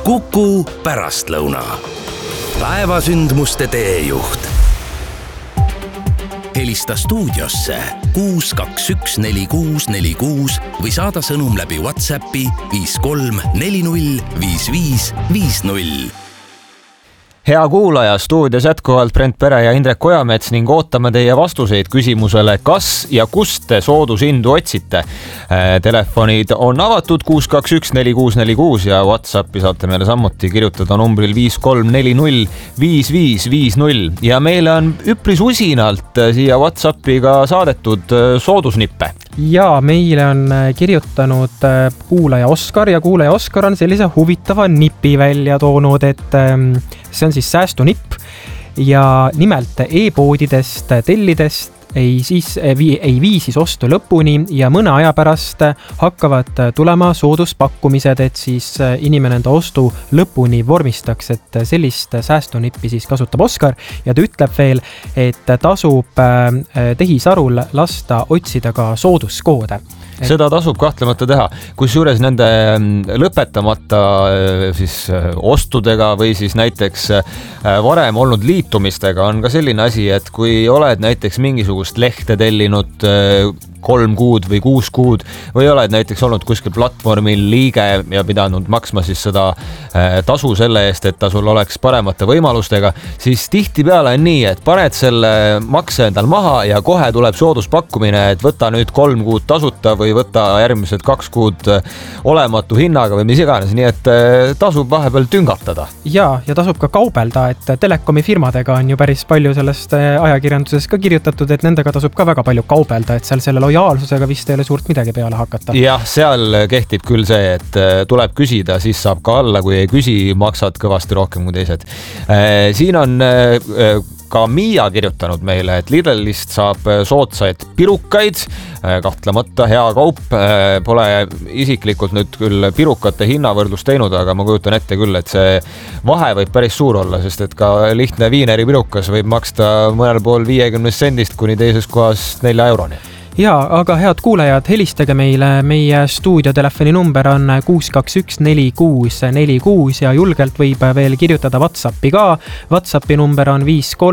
Kuku pärastlõuna. Päevasündmuste teejuht. Helista stuudiosse 6214646 või saada sõnum läbi WhatsAppi 53405550. Hea kuulaja, stuudios jätkuvalt Brent Pere ja Indrek Ojamets ning ootame teie vastuseid küsimusele, kas ja kust te soodushindu otsite. Telefonid on avatud 6214646 ja WhatsAppi saate meile samuti kirjutada numbril 53405550 ja meile on üpris usinalt siia WhatsAppi ka saadetud soodusnippe. Ja meile on kirjutanud kuulaja Oskar ja kuulaja Oskar on sellise huvitava nipi välja toonud, et see on siis säästunipp ja nimelt e-poodidest tellidest ei vii siis ostu lõpuni ja mõne aja pärast hakkavad tulema sooduspakkumised, et siis inimene enda ostu lõpuni vormistaks, et sellist säästunippi siis kasutab Oskar ja ta ütleb veel, et tasub tehisarul lasta otsida ka sooduskoode. Seda tasub kahtlemata teha, kusjuures nende lõpetamata siis ostudega või siis näiteks varem olnud liitumistega on ka selline asi, et kui oled näiteks mingisugust lehte tellinud 3 kuud või 6 kuud või oled näiteks olnud kuskil platvormil liige ja pidanud maksma siis seda tasu selle eest, et ta sul oleks paremate võimalustega, siis tihtipeale on nii, et paned selle makse endal maha ja kohe tuleb sooduspakkumine, et võta nüüd 3 kuud tasuta või võta järgmised 2 kuud olematu hinnaga või mis iganes, nii et tasub vahepeal tüngatada. Ja tasub ka kaubelda, et telekomi firmadega on ju päris palju sellest ajakirjanduses ka kirjutatud, et nendega tasub ka väga palju kaubelda, et seal selle lojaalsusega vist ei ole suurt midagi peale hakata. Jah, seal kehtib küll see, et tuleb küsida, siis saab ka alla, kui ei küsi, maksad kõvasti rohkem kui teised. Siin on ka Miia kirjutanud meile, et Lidlist saab soodsaid pirukaid, kahtlemata hea kaup, pole isiklikult nüüd küll pirukate hinnavõrdlust teinud, aga ma kujutan ette küll, et see vahe võib päris suur olla, sest et ka lihtne viineri pirukas võib maksta mõnel pool 50 sendist kuni teises kohas 4 euroni. Ja, aga head kuulajad, helistage meile, meie stuudiotelefoni number on 6214646 ja julgelt võib veel kirjutada WhatsAppi ka. WhatsAppi number on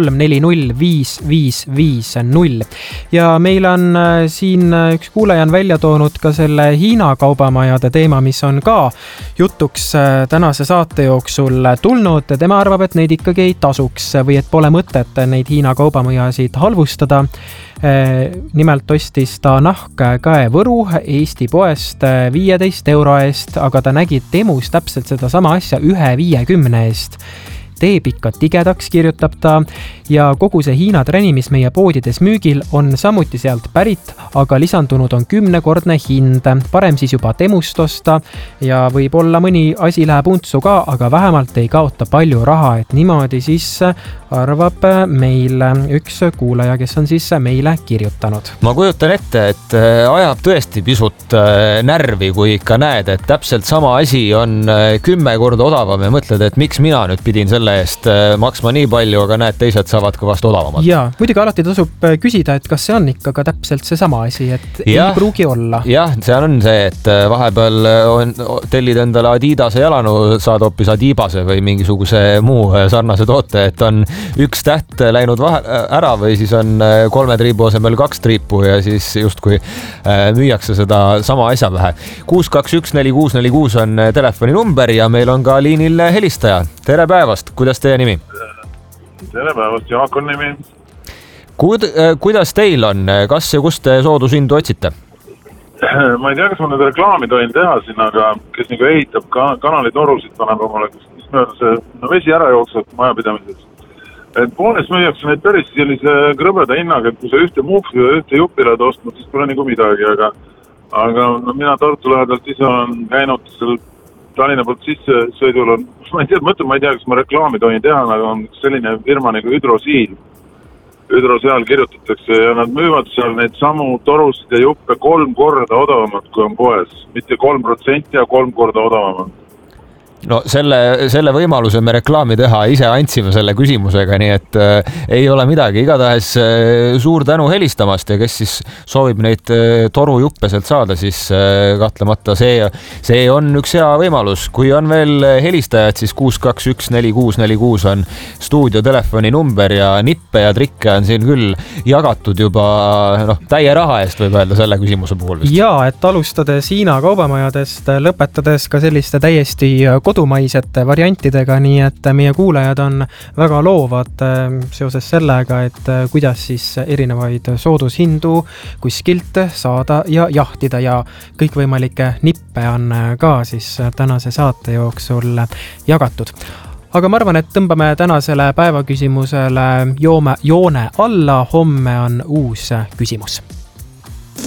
53405550. Ja meil on siin üks kuulaja on välja toonud ka selle Hiina kaubamajade teema, mis on ka jutuks tänase saate jooksul tulnud. Tema arvab, et neid ikkagi ei tasuks või et pole mõtet neid Hiina kaubamajasid halvustada. Nimelt ostis ta nahkkäe Võru Eesti poest 15 euro eest, aga ta nägi temus täpselt seda sama asja 1,50 eest. Teeb ikka tigedaks, kirjutab ta, ja kogu see Hiina träni, mis meie poodides müügil, on samuti sealt pärit, aga lisandunud on 10-kordne hind. Parem siis juba temust osta ja võib-olla mõni asi läheb untsu ka, aga vähemalt ei kaota palju raha, et niimoodi siis arvab meil üks kuulaja, kes on siis meile kirjutanud. Ma kujutan ette, et ajab tõesti pisut närvi, kui ikka näed, et täpselt sama asi on 10 korda odavam ja mõtled, et miks mina nüüd pidin selle eest maksma nii palju, aga näed, teised saavad kõvast odavamalt. Ja, muidugi alati tasub küsida, et kas see on ikka ka täpselt see sama asi, et ei pruugi olla. Jah, see on see, et vahepeal tellid endale Adidase jalanu, saad hoopis Adibase või mingisuguse muu sarnase toote, et on üks täht läinud ära või siis on 3 triibu asemel 2 triipu ja siis justkui müüakse seda sama asja pähe. 6214646 on telefoni number ja meil on ka liinil helistaja. Tere päevast, kuidas teie nimi? Tere päevast, Jaak on nimi. Kuidas teil on? Kas ja kust te soodushindu otsite? Ma ei tea, kas ma nüüd reklaami tohin teha siin, aga kes nagu ehitab kanalitorusid paneb omale, kus mööda see vesi ära jookseb majapidamises. Et pooles müüakse neid päris sellise krõbeda hinnaga, et kui sa ühte muufli või ühte jupilad ostnud, siis pole nagu midagi, aga mina Tartu lähedalt ise olen käinud seal Tallinna poolt sisse sõidul on, ma ei tea, kas ma reklaami tohin teha, aga on selline firma nagu Hydrosiil. Hydrosial kirjutatakse ja nad müüvad seal neid samu torusid ja juppe 3 korda odavamad, kui on poes. Mitte 3%, ja 3 korda odavamad. No selle võimaluse me reklaami teha ise andsime selle küsimusega, nii et ei ole midagi. Igatahes suur tänu helistamast ja kes siis soovib neid torujuppe sealt saada, siis kahtlemata see on üks hea võimalus. Kui on veel helistajad, siis 6214646 on stuudio telefoni number ja nippe ja trikke on siin küll jagatud juba täie raha eest, võib öelda selle küsimuse puhul vist. Ja, et alustades Hiina kaubamajadest, lõpetades ka selliste täiesti kodumaisete variantidega, nii et meie kuulajad on väga loovad seoses sellega, et kuidas siis erinevaid soodushindu kuskilt saada ja jahtida ja kõikvõimalikke nippe on ka siis tänase saate jooksul jagatud. Aga ma arvan, et tõmbame tänasele päevaküsimusele joone alla, homme on uus küsimus.